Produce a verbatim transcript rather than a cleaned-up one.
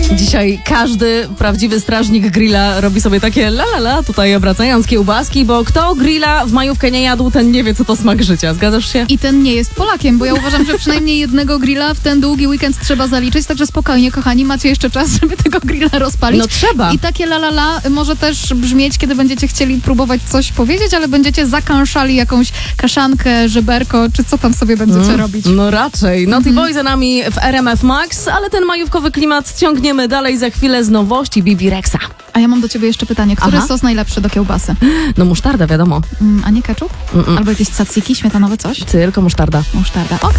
Dzisiaj każdy prawdziwy strażnik grilla robi sobie takie la la la, tutaj obracając kiełbaski, bo kto grilla w majówkę nie jadł, ten nie wie, co to smak życia. Zgadzasz się? I ten nie jest Polakiem, bo ja uważam, że przynajmniej jednego grilla w ten długi weekend trzeba zaliczyć, także spokojnie, kochani, macie jeszcze czas, żeby tego grilla rozpalić. No trzeba. I takie la la la może też brzmieć, kiedy będziecie chcieli próbować coś powiedzieć, ale będziecie zakąszali jakąś kaszankę, żeberko, czy co tam sobie będziecie Mm, robić. No raczej. Naughty Mhm. Boy za nami w R M F Max, ale ten majówkowy klimat ciągniemy dalej za chwilę z nowości Bibi Rexa. A ja mam do ciebie jeszcze pytanie. Który Aha. sos najlepszy do kiełbasy? No musztarda, wiadomo. Mm, a nie ketchup? Mm-mm. Albo jakieś tzatziki, śmietanowe coś? Tylko musztarda. Musztarda. Okej.